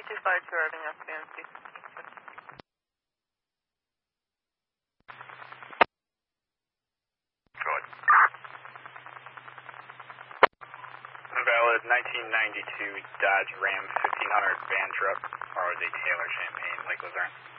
252 arriving at PNC. Go ahead. Valid 1992 Dodge Ram 1500 van truck, ROZ Taylor Champaign, Lake Luzerne.